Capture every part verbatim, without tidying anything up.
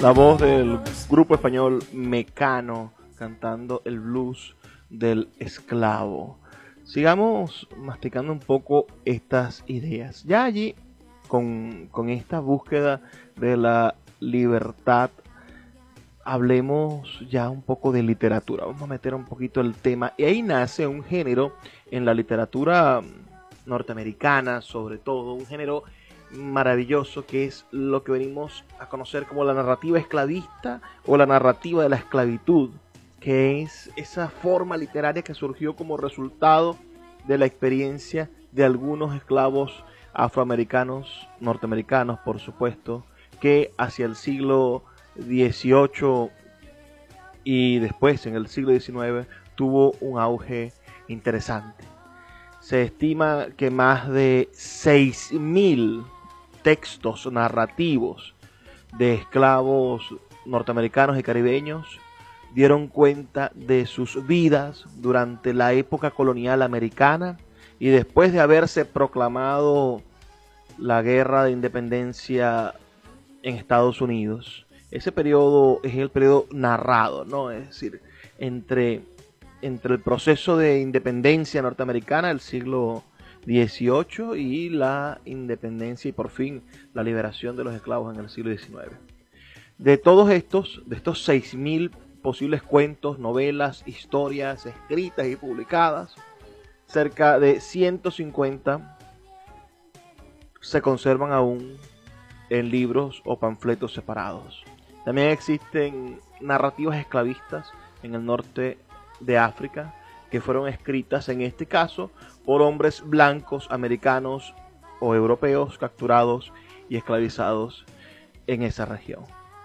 La voz del grupo español Mecano cantando el blues del esclavo. Sigamos masticando un poco estas ideas. Ya allí, con, con esta búsqueda de la libertad, hablemos ya un poco de literatura. Vamos a meter un poquito el tema. Y ahí nace un género en la literatura norteamericana, sobre todo, un género maravilloso que es lo que venimos a conocer como la narrativa esclavista o la narrativa de la esclavitud, que es esa forma literaria que surgió como resultado de la experiencia de algunos esclavos afroamericanos, norteamericanos por supuesto, que hacia el siglo dieciocho y después en el siglo diecinueve tuvo un auge interesante. Se estima que más de seis mil textos narrativos de esclavos norteamericanos y caribeños dieron cuenta de sus vidas durante la época colonial americana y después de haberse proclamado la guerra de independencia en Estados Unidos. Ese periodo es el periodo narrado, ¿no? Es decir, entre, entre el proceso de independencia norteamericana del siglo dieciocho y la independencia y por fin la liberación de los esclavos en el siglo diecinueve. De todos estos, de estos seis mil posibles cuentos, novelas, historias escritas y publicadas, cerca de ciento cincuenta se conservan aún en libros o panfletos separados. También existen narrativas esclavistas en el norte de África que fueron escritas en este caso por hombres blancos americanos o europeos capturados y esclavizados en esa región.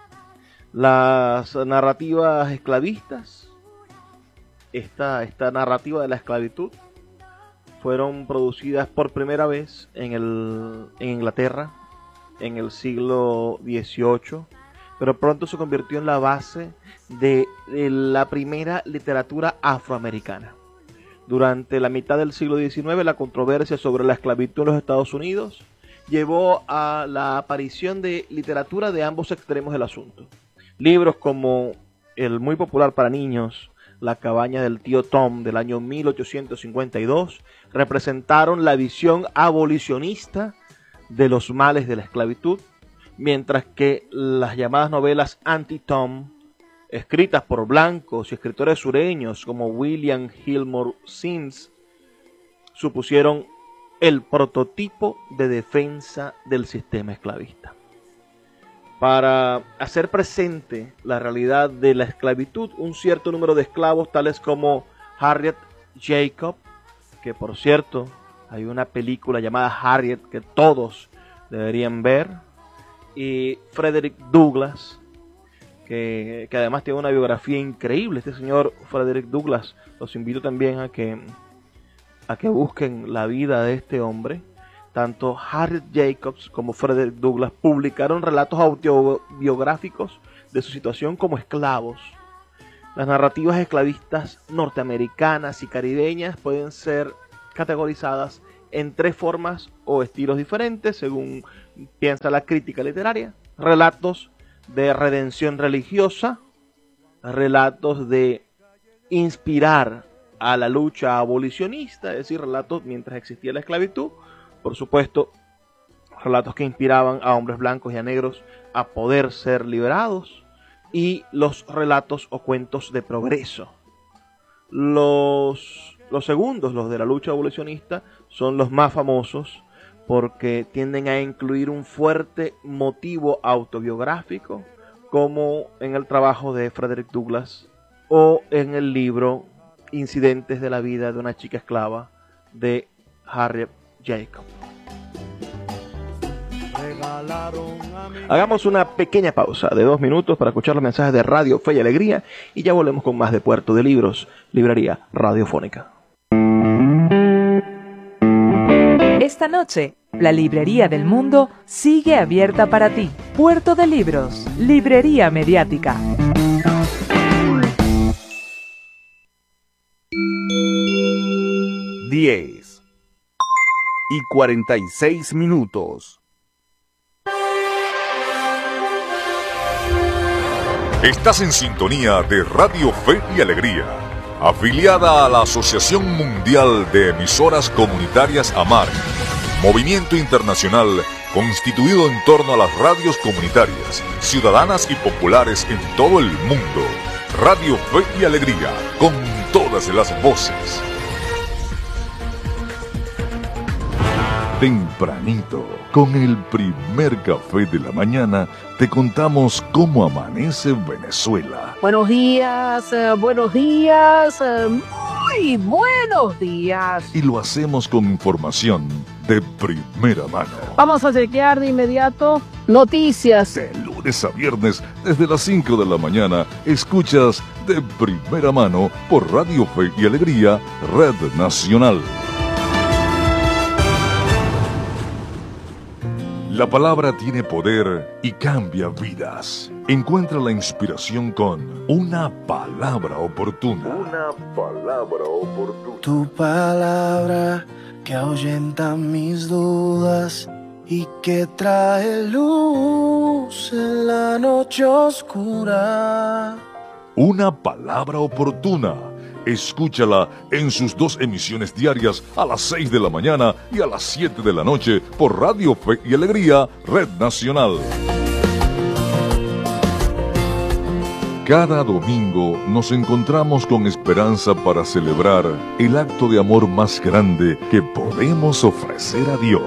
Las narrativas esclavistas, esta, esta narrativa de la esclavitud, fueron producidas por primera vez en, el, en Inglaterra en el siglo dieciocho, pero pronto se convirtió en la base de, de la primera literatura afroamericana. Durante la mitad del siglo diecinueve, la controversia sobre la esclavitud en los Estados Unidos llevó a la aparición de literatura de ambos extremos del asunto. Libros como el muy popular para niños, La cabaña del tío Tom, del año mil ochocientos cincuenta y dos, representaron la visión abolicionista de los males de la esclavitud, mientras que las llamadas novelas anti-Tom, escritas por blancos y escritores sureños como William Gilmore Simms, supusieron el prototipo de defensa del sistema esclavista. Para hacer presente la realidad de la esclavitud, un cierto número de esclavos, tales como Harriet Jacob, que por cierto hay una película llamada Harriet que todos deberían ver, y Frederick Douglass, que, que además tiene una biografía increíble. Este señor Frederick Douglass, los invito también a que, a que busquen la vida de este hombre. Tanto Harriet Jacobs como Frederick Douglass publicaron relatos autobiográficos de su situación como esclavos. Las narrativas esclavistas norteamericanas y caribeñas pueden ser categorizadas en tres formas o estilos diferentes, según piensa la crítica literaria: relatos de redención religiosa, relatos de inspirar a la lucha abolicionista, es decir, relatos mientras existía la esclavitud, por supuesto, relatos que inspiraban a hombres blancos y a negros a poder ser liberados, y los relatos o cuentos de progreso. Los, los segundos, los de la lucha abolicionista, son los más famosos porque tienden a incluir un fuerte motivo autobiográfico, como en el trabajo de Frederick Douglass o en el libro Incidentes de la vida de una chica esclava de Harriet Jacob. Hagamos una pequeña pausa de dos minutos para escuchar los mensajes de Radio Fe y Alegría y ya volvemos con más de Puerto de Libros, librería radiofónica. Esta noche, la Librería del Mundo sigue abierta para ti. Puerto de Libros, librería mediática. diez y cuarenta y seis minutos. Estás en sintonía de Radio Fe y Alegría, afiliada a la Asociación Mundial de Emisoras Comunitarias AMAR, movimiento internacional constituido en torno a las radios comunitarias, ciudadanas y populares en todo el mundo. Radio Fe y Alegría, con todas las voces. Tempranito, con el primer café de la mañana, te contamos cómo amanece Venezuela. Buenos días, eh, buenos días, eh, muy buenos días. Y lo hacemos con información de primera mano. Vamos a chequear de inmediato noticias. De lunes a viernes, desde las cinco de la mañana, escuchas de primera mano por Radio Fe y Alegría, Red Nacional. La palabra tiene poder y cambia vidas. Encuentra la inspiración con una palabra oportuna. Una palabra oportuna. Tu palabra que ahuyenta mis dudas y que trae luz en la noche oscura. Una palabra oportuna. Escúchala en sus dos emisiones diarias a las seis de la mañana y a las siete de la noche por Radio Fe y Alegría, Red Nacional. Cada domingo nos encontramos con esperanza para celebrar el acto de amor más grande que podemos ofrecer a Dios.